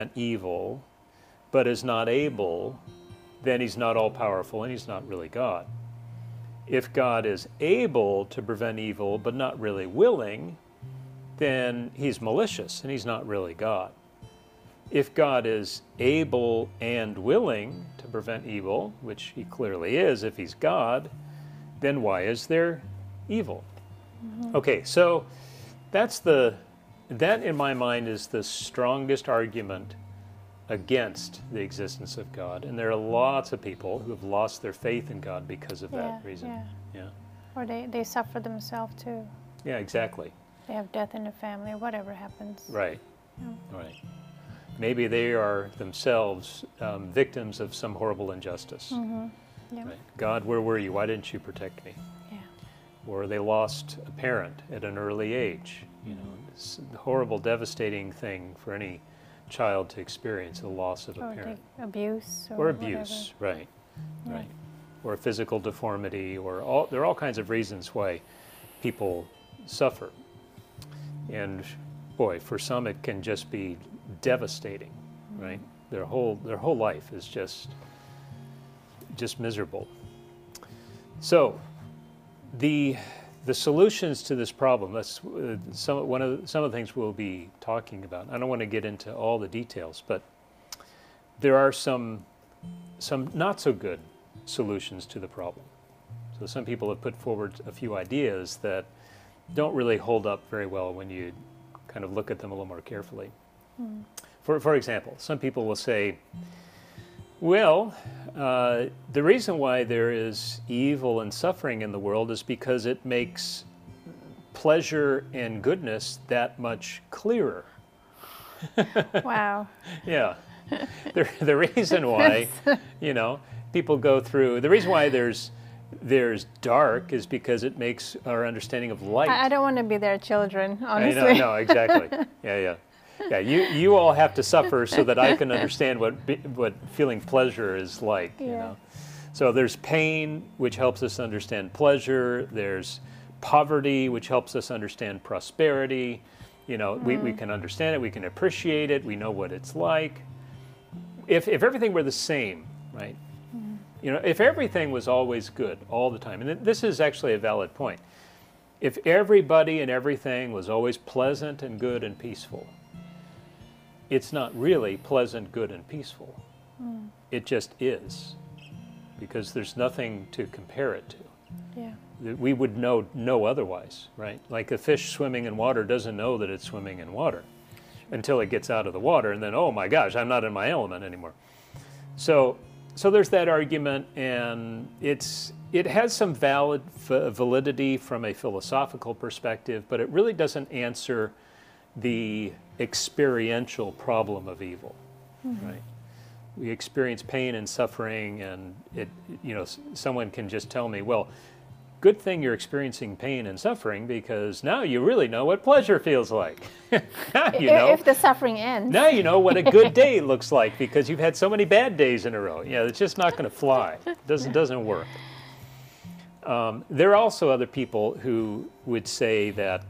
evil, but is not able, then he's not all-powerful and he's not really God. If God is able to prevent evil, but not really willing, then he's malicious and he's not really God. If God is able and willing to prevent evil, which he clearly is if he's God, then why is there evil? Okay, so that in my mind is the strongest argument against the existence of God. And there are lots of people who have lost their faith in God because of that reason. Yeah. Or they suffer themselves too. Yeah, exactly. They have death in the family, or whatever happens. Right. Yeah. Right. Maybe they are themselves victims of some horrible injustice. Yep. Right. God, where were you? Why didn't you protect me? Yeah. Or they lost a parent at an early age. You know, it's a horrible, devastating thing for any child to experience, the loss of a parent. Abuse. Or abuse, right, right. Or physical deformity, or there are all kinds of reasons why people suffer. And boy, for some it can just be devastating, right? Their whole life is just miserable. So the solutions to this problem, that's some of the things we'll be talking about. I don't want to get into all the details, but there are some not so good solutions to the problem. So some people have put forward a few ideas that don't really hold up very well when you kind of look at them a little more carefully. For example, some people will say, well, the reason why there is evil and suffering in the world is because it makes pleasure and goodness that much clearer. Wow. Yeah. The reason why, you know, people go through, the reason why there's dark is because it makes our understanding of light. I don't want to be their children, honestly. No, exactly. Yeah. Yeah, you all have to suffer so that I can understand what feeling pleasure is like, you know. So there's pain, which helps us understand pleasure. There's poverty, which helps us understand prosperity. You know, we can understand it, we can appreciate it, we know what it's like. If everything were the same, right? You know, if everything was always good all the time, and this is actually a valid point. If everybody and everything was always pleasant and good and peaceful, it's not really pleasant, good, and peaceful. It just is, because there's nothing to compare it to. Yeah. We would know otherwise, right? Like a fish swimming in water doesn't know that it's swimming in water until it gets out of the water, and then, oh my gosh, I'm not in my element anymore. So there's that argument, and it has some validity from a philosophical perspective, but it really doesn't answer the experiential problem of evil, right? We experience pain and suffering, and someone can just tell me, well, good thing you're experiencing pain and suffering, because now you really know what pleasure feels like. If the suffering ends. Now you know what a good day looks like, because you've had so many bad days in a row. Yeah, it's just not going to fly. It doesn't work. There are also other people who would say that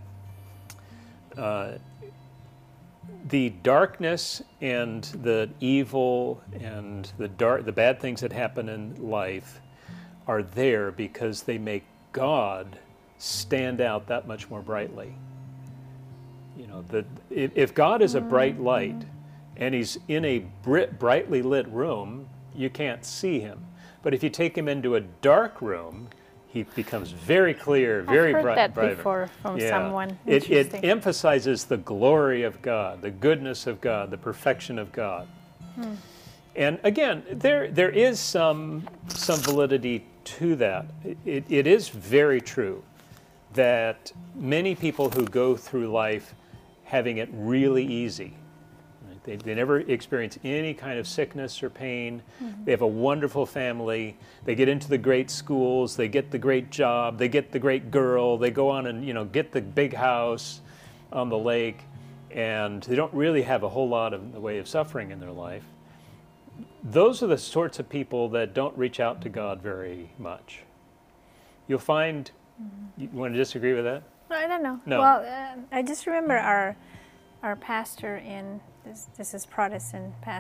the darkness and the evil and the bad things that happen in life are there because they make God stand out that much more brightly. You know, if God is a bright light and he's in a brightly lit room, you can't see him. But if you take him into a dark room, he becomes very clear, very bright. I've heard that before from someone. It emphasizes the glory of God, the goodness of God, the perfection of God. And again, there is some validity to that. It is very true that many people who go through life having it really easy, right? They never experience any kind of sickness or pain. They have a wonderful family. They get into the great schools. They get the great job. They get the great girl. They go on and get the big house on the lake, and they don't really have a whole lot in the way of suffering in their life. Those are the sorts of people that don't reach out to God very much. You'll find, you want to disagree with that? I don't know. No. Well, I just remember our pastor in this is Protestant pastor.